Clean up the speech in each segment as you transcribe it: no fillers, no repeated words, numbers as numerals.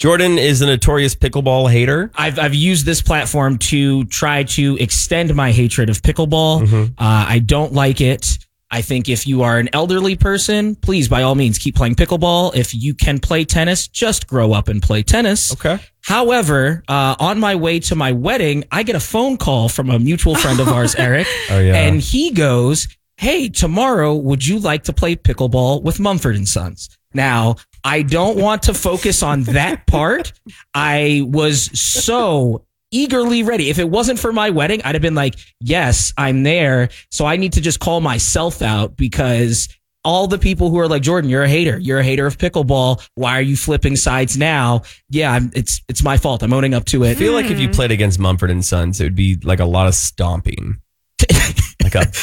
Jordan is a notorious pickleball hater. I've used this platform to try to extend my hatred of pickleball. I don't like it. I think if you are an elderly person, please, by all means, keep playing pickleball. If you can play tennis, just grow up and play tennis. Okay. However, on my way to my wedding, I get a phone call from a mutual friend of ours, Eric. Oh, yeah. And he goes, hey, tomorrow, would you like to play pickleball with Mumford & Sons? Now, I don't want to focus on that part. I was so eagerly ready. If it wasn't for my wedding, I'd have been like, yes, I'm there. So I need to just call myself out because all the people who are like, Jordan, you're a hater. You're a hater of pickleball. Why are you flipping sides now? Yeah, it's my fault. I'm owning up to it. I feel like if you played against Mumford & Sons, it would be like a lot of stomping. Like a...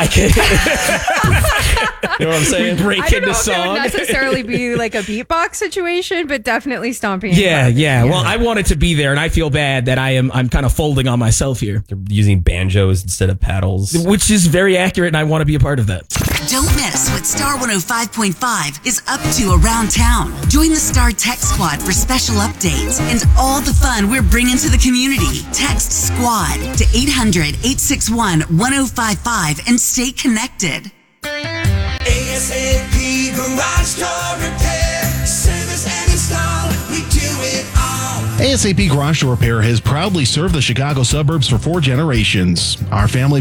You know what I'm saying? Break I don't into know if song. it would necessarily be like a beatbox situation, but definitely stomping. Yeah. Well, I wanted to be there, and I feel bad that I'm kind of folding on myself here. They're using banjos instead of paddles. Which is very accurate, and I want to be a part of that. Don't miss what Star 105.5 is up to around town. Join the Star Tech Squad for special updates and all the fun we're bringing to the community. Text SQUAD to 800-861-1055 and stay connected. ASAP Garage Door Repair. Service and install. We do it all. ASAP Garage Door Repair has proudly served the Chicago suburbs for 4 generations. Our family